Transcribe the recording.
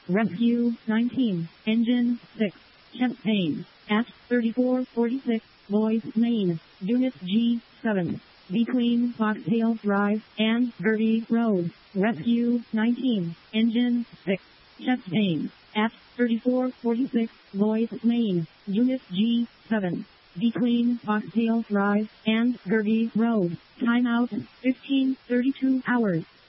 Rescue 19, Engine 6, chest pain, at 3446, Lois Lane, Unit G7, between Foxtail Drive and Gertie Road. Rescue 19, Engine 6, chest pain, at 3446, Lois Lane, Unit G7, between Foxtail Drive and Gertie Road. Timeout 15:32 hours.